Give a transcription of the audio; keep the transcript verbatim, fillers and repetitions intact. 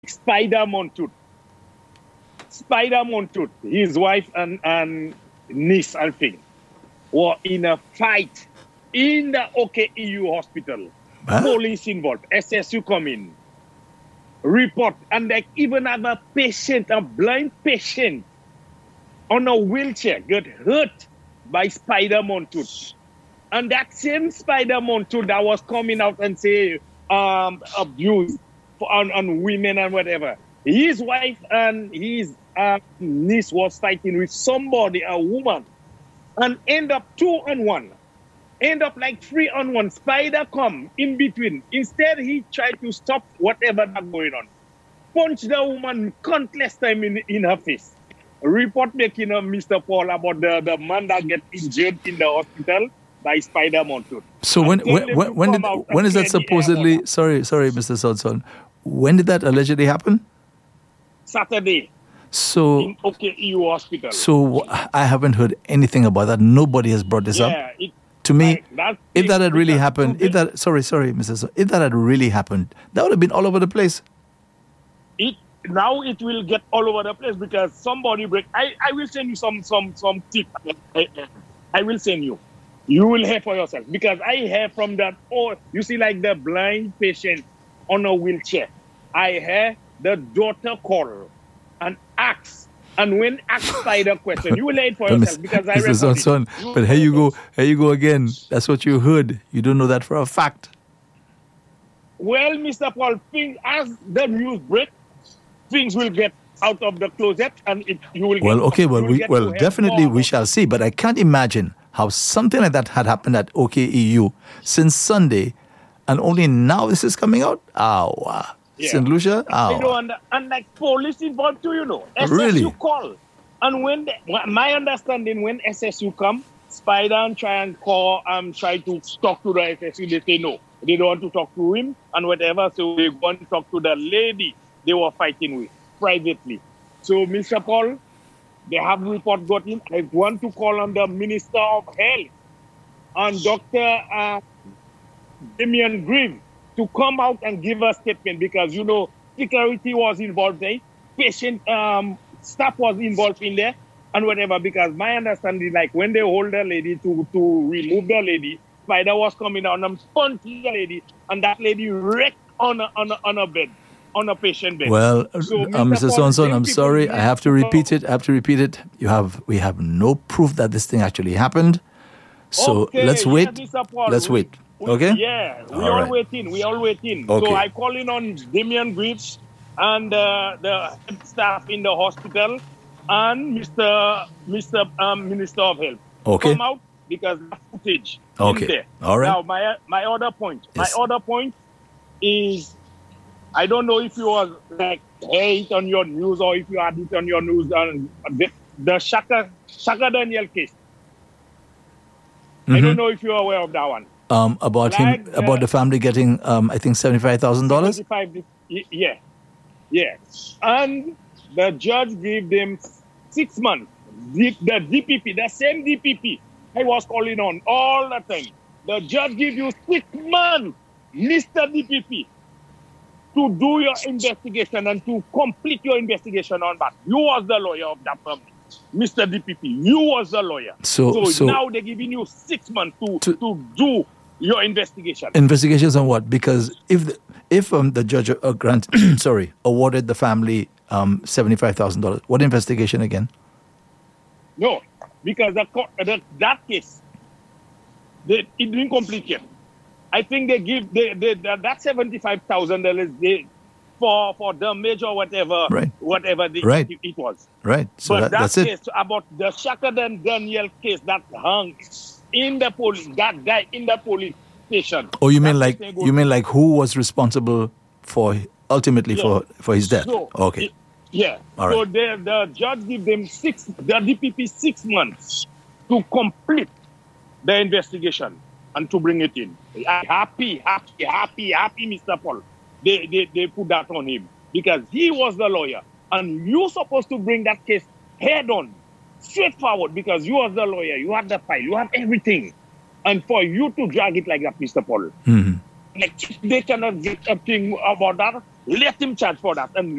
Spider Montour. Spider Montour, his wife and, and niece, I think, were in a fight in the O K E U hospital. Huh? Police involved, S S U come in, report, and they even have a patient, a blind patient on a wheelchair, get hurt by Spider Montour. And that same Spider Montour that was coming out and say um, abuse for, on, on women and whatever. His wife and his uh, niece was fighting with somebody, a woman, and end up two on one. End up like three on one. Spider come in between. Instead, he tried to stop whatever that's going on. Punch the woman countless times in, in her face. Report making of Mister Paul about the, the man that get injured in the hospital by Spider Montour. So when when when, when, did, when is that supposedly? Sorry, sorry, Mister Sonson. When did that allegedly happen? Saturday. So in O K E U hospital. So I haven't heard anything about that. Nobody has brought this yeah, up. It, to me, like, if that had really happened, if that sorry, sorry, Mister So, if that had really happened, that would have been all over the place. It now it will get all over the place because somebody break. I, I will send you some some some tip. I, I will send you. You will hear for yourself because I hear from that. Oh, you see, like the blind patient on a wheelchair. I hear the daughter call and ask. And when asked Spider question, you will hear it for yourself because I Mister record Sonson, it. But here you go, here you go again. That's what you heard. You don't know that for a fact. Well, Mister Paul, things, as the news break, things will get out of the closet and it, you will. Well, get, okay, well, we, well, definitely more. we shall see. But I can't imagine how something like that had happened at O K E U since Sunday, and only now this is coming out. Ah, yeah. Saint Lucia. Ah, you know, and, and like police involved too, you know. S S U really? Call, and when they, my understanding, when S S U come, Spider and try and call, um, try to talk to the S S U. They say no, they don't want to talk to him and whatever. So they go and talk to the lady they were fighting with privately. So, Mister Paul, they have report got in. I want to call on the Minister of Health and Doctor Uh, Damian Grieve to come out and give a statement because, you know, security was involved there, patient um, staff was involved in there and whatever because my understanding, like when they hold the lady to, to remove the lady, Spider was coming down and punched the lady and that lady wrecked on a, on a, on a bed. On a patient bed. Well, so, uh, Mister Sonson, I'm sorry. I have to repeat it. I have to repeat it. You have, we have no proof that this thing actually happened. So okay, let's wait. Yeah, let's we, wait. Okay? Yeah, we all, all right. waiting. We all waiting. Okay. So I calling on Damian Grieve and uh, the staff in the hospital and Mister Mister Um, Minister of Health. Okay. Come out because the footage okay. in there. All right. Now my my other point. Yes. My other point is. I don't know if you was like hey it on your news or if you had it on your news on the, the Shaka Shaka Daniel case. Mm-hmm. I don't know if you're aware of that one. Um, about like him, the, about the family getting, um, I think seventy-five thousand dollars. Seventy-five, yeah, yeah, and the judge gave them six months. The, the D P P, the same D P P, I was calling on all the time. The judge gave you six months, Mister D P P. To do your investigation and to complete your investigation on that. You was the lawyer of that family, Mister D P P. You was the lawyer. So, so, so now they're giving you six months to, to, to do your investigation. Investigations on what? Because if the, if um, the judge uh, grant sorry awarded the family um, seventy-five thousand dollars, what investigation again? No, because the, the, that case, they, it didn't complete yet. I think they give they, they, that seventy-five thousand dollars for for damage or whatever, right. whatever the, right. it, it was. Right. So but that, that that's case it. about the Shaka Daniel case that hung in the police, that guy in the police station. Oh, you mean like you mean like who was responsible for ultimately yeah. for, for his death? So, okay. It, yeah. All so right. the the judge give them six the D P P six months to complete the investigation. And to bring it in. Happy, happy, happy, happy, Mister Paul. They, they they put that on him because he was the lawyer. And you're supposed to bring that case head on, straightforward, because you was the lawyer. You had the file. You had everything. And for you to drag it like that, Mister Paul, mm-hmm. Like if they cannot get a thing about that, let him charge for that and